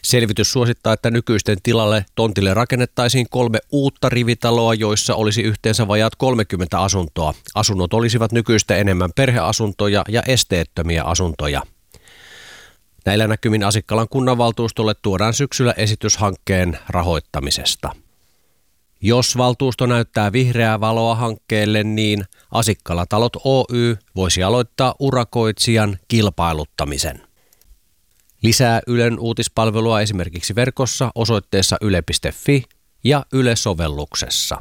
Selvitys suosittaa, että nykyisten tilalle tontille rakennettaisiin 3 uutta rivitaloa, joissa olisi yhteensä vajaat 30 asuntoa. Asunnot olisivat nykyistä enemmän perheasuntoja ja esteettömiä asuntoja. Näillä näkymin Asikkalan kunnanvaltuustolle tuodaan syksyllä esitys hankkeen rahoittamisesta. Jos valtuusto näyttää vihreää valoa hankkeelle, niin Asikkala-talot Oy voisi aloittaa urakoitsijan kilpailuttamisen. Lisää Ylen uutispalvelua esimerkiksi verkossa osoitteessa yle.fi ja Yle-sovelluksessa.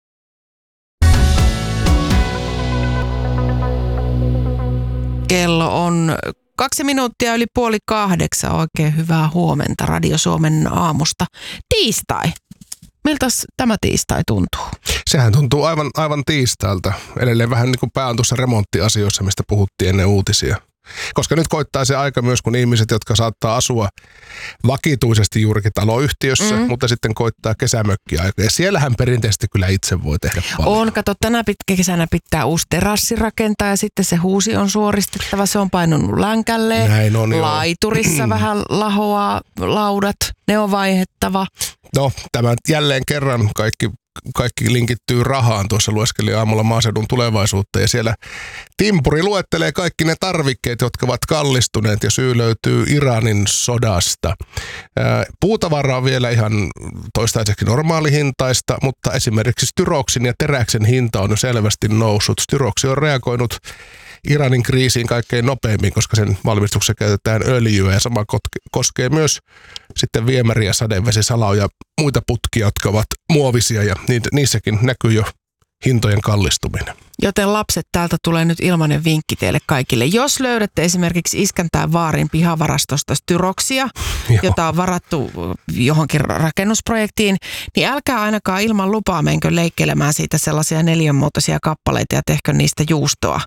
Kello on 2 minuuttia yli 7:30. Oikein hyvää huomenta Radio Suomen aamusta. Tiistai. Miltä tämä tiistai tuntuu? Sehän tuntuu aivan tiistailta. Edelleen vähän niin kuin pää on tuossa remonttiasioissa, mistä puhuttiin ennen uutisia. Koska nyt koittaa se aika myös, kun ihmiset, jotka saattaa asua vakituisesti juurikin taloyhtiössä, mutta sitten koittaa kesämökkiaika. Ja siellähän perinteisesti kyllä itse voi tehdä paljon. On, kato, tänä kesänä pitää uusi terassi rakentaa ja sitten se huusi on suoristettava. Se on painunut länkälle. Näin on, laiturissa vähän lahoaa laudat, ne on vaihettava. No, tämä jälleen kerran kaikki linkittyy rahaan. Tuossa lueskelin aamulla maaseudun tulevaisuutta ja siellä Timpuri luettelee kaikki ne tarvikkeet, jotka ovat kallistuneet ja syy löytyy Iranin sodasta. Puutavara on vielä ihan toistaiseksi normaalihintaista, mutta esimerkiksi styroksin ja teräksen hinta on jo selvästi noussut. Styroksi on reagoinut Iranin kriisiin kaikkein nopeimmin, koska sen valmistuksessa käytetään öljyä ja sama koskee myös sitten viemäri- ja sadevesisaloja ja muita putkia, jotka ovat muovisia ja niissäkin näkyy jo hintojen kallistuminen. Joten lapset, täältä tulee nyt ilmainen vinkki teille kaikille. Jos löydätte esimerkiksi Iskän tai Vaarin pihavarastosta styroksia, jota on varattu johonkin rakennusprojektiin, niin älkää ainakaan ilman lupaa menkö leikkelemään siitä sellaisia 4-muotoisia kappaleita ja tehkö niistä juustoa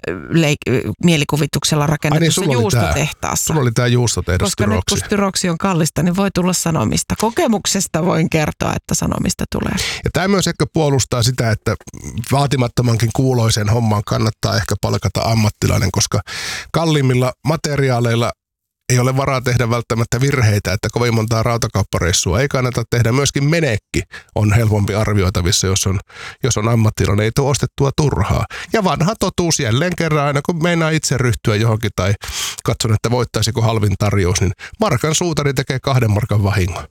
mielikuvituksella rakennetussa juustotehtaassa. Sulla oli tämä juustotehdas koska styroksi. Nyt kun styroksi on kallista, niin voi tulla sanomista. Kokemuksesta voin kertoa, että sanomista tulee. Ja tämä myös ehkä puolustaa sitä, että vaatimattomankin kuuloisen homman kannattaa ehkä palkata ammattilainen, koska kalliimmilla materiaaleilla ei ole varaa tehdä välttämättä virheitä, että kovin montaa rautakauppareissua ei kannata tehdä. Myöskin menekki on helpompi arvioitavissa, jos on ammattilainen, ei tule ostettua turhaa. Ja vanha totuus jälleen kerran, aina kun meinaa itse ryhtyä johonkin tai katson, että voittaisiko halvin tarjous, niin markan suutari tekee 2 markan vahingon.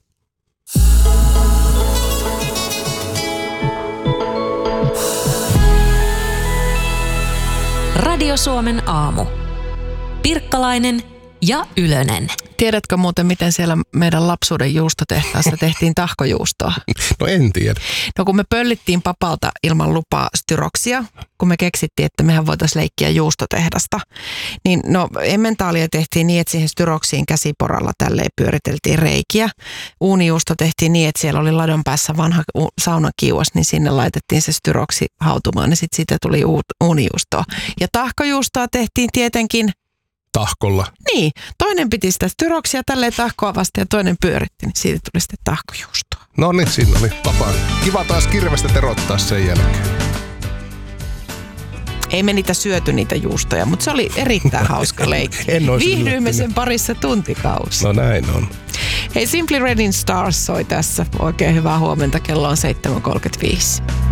Radio Suomen aamu. Pirkkalainen ja Ylönen. Tiedätkö muuten, miten siellä meidän lapsuuden juustotehtaassa tehtiin tahkojuustoa? No en tiedä. No kun me pöllittiin papalta ilman lupaa styroksia, kun me keksittiin, että mehän voitaisiin leikkiä juustotehdasta, niin no emmentaalia tehtiin niin, että siihen styroksiin käsiporalla tälleen pyöriteltiin reikiä. Uunijuusto tehtiin niin, että siellä oli ladon päässä vanha saunakiuas, niin sinne laitettiin se styroksi hautumaan ja sitten siitä tuli uunijuustoa. Ja tahkojuustoa tehtiin tietenkin tahkolla. Niin, toinen piti sitä styroksia tälleen tahkoa vasta ja toinen pyöritti, niin siitä tuli sitten tahkojuustoa. No niin, siinä oli vapaa. Kiva taas kirvestä terottaa sen jälkeen. Ei me niitä syöty niitä juustoja, mutta se oli erittäin hauska leikki. Viihdyimme sen parissa tuntikausia. No näin on. Hei, Simply Red in Stars soi tässä. Oikein hyvää huomenta, kello on 7.35.